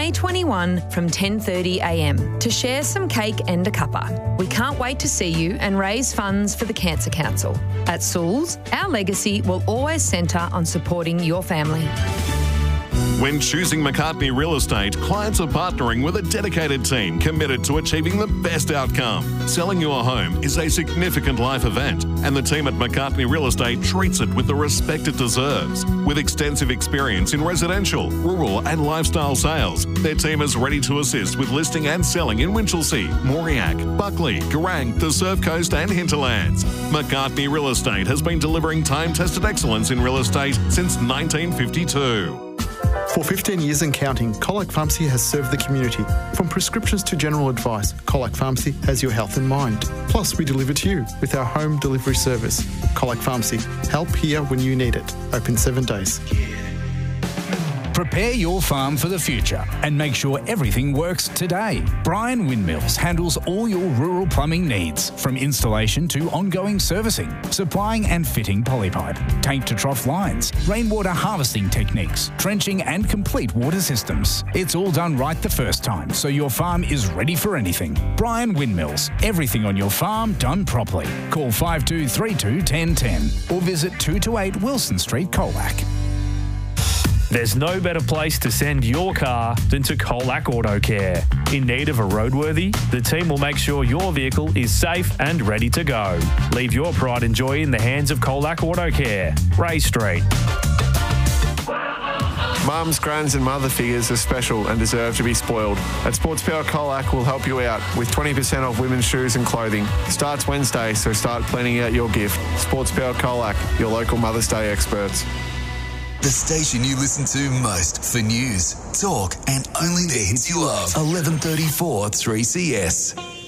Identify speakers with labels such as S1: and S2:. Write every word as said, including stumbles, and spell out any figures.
S1: May twenty-first from ten thirty a m to share some cake and a cuppa. We can't wait to see you and raise funds for the Cancer Council. At Souls, our legacy will always centre on supporting your family.
S2: When choosing McCartney Real Estate, clients are partnering with a dedicated team committed to achieving the best outcome. Selling your home is a significant life event, and the team at McCartney Real Estate treats it with the respect it deserves. With extensive experience in residential, rural and lifestyle sales, their team is ready to assist with listing and selling in Winchelsea, Mauriac, Buckley, Garang, the Surf Coast and Hinterlands. McCartney Real Estate has been delivering time-tested excellence in real estate since nineteen fifty-two.
S3: For fifteen years and counting, Colac Pharmacy has served the community. From prescriptions to general advice, Colac Pharmacy has your health in mind. Plus, we deliver to you with our home delivery service. Colac Pharmacy, help here when you need it. Open seven days.
S4: Prepare your farm for the future and make sure everything works today. Brian Windmills handles all your rural plumbing needs, from installation to ongoing servicing, supplying and fitting polypipe, tank to trough lines, rainwater harvesting techniques, trenching and complete water systems. It's all done right the first time, so your farm is ready for anything. Brian Windmills, everything on your farm done properly. Call five two three two, one zero one zero or visit two two eight Wilson Street, Colac.
S5: There's no better place to send your car than to Colac Auto Care. In need of a roadworthy? The team will make sure your vehicle is safe and ready to go. Leave your pride and joy in the hands of Colac Auto Care. Ray Street.
S6: Mums, grands and mother figures are special and deserve to be spoiled. At Sports Power Colac, we'll help you out with twenty percent off women's shoes and clothing. Starts Wednesday, so start planning out your gift. Sports Power Colac, your local Mother's Day experts.
S7: The station you listen to most for news, talk and only the hits you love. eleven thirty-four three C S.